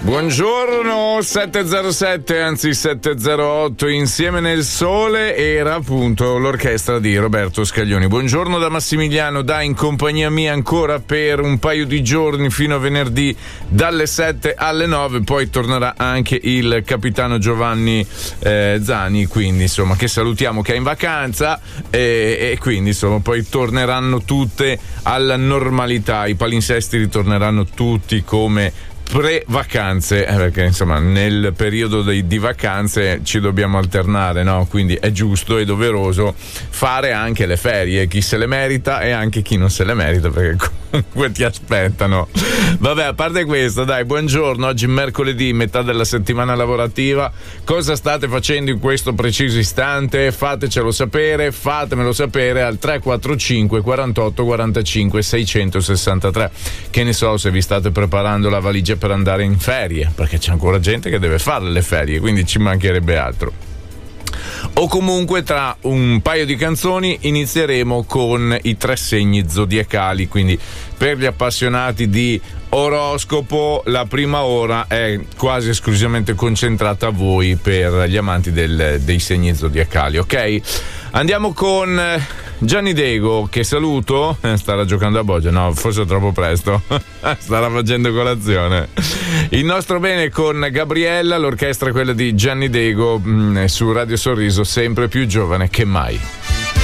Buongiorno, 707, anzi 708, Insieme nel Sole era appunto l'orchestra di Roberto Scaglioni. Buongiorno da Massimiliano, in compagnia mia ancora per un paio di giorni fino a venerdì dalle 7 alle 9, poi tornerà anche il capitano Giovanni Zani, quindi insomma che salutiamo, che è in vacanza e quindi insomma poi torneranno tutte alla normalità, i palinsesti ritorneranno tutti come pre-vacanze, perché insomma nel periodo di vacanze ci dobbiamo alternare, no? Quindi è giusto e doveroso fare anche le ferie, chi se le merita e anche chi non se le merita, perché comunque ti aspettano. Vabbè, a parte questo, dai, buongiorno, oggi mercoledì, metà della settimana lavorativa. Cosa state facendo in questo preciso istante? Fatemelo sapere al 345 48 45 663. Che ne so, se vi state preparando la valigia per andare in ferie, perché c'è ancora gente che deve fare le ferie, quindi ci mancherebbe altro. O comunque tra un paio di canzoni inizieremo con i 3 segni zodiacali, quindi per gli appassionati di oroscopo la prima ora è quasi esclusivamente concentrata a voi, per gli amanti dei segni zodiacali, ok? Andiamo con Gianni Dego, che saluto. Starà giocando a Boggia, no, forse è troppo presto. Starà facendo colazione. Il nostro bene con Gabriella, l'orchestra è quella di Gianni Dego, su Radio Sorriso, sempre più giovane che mai.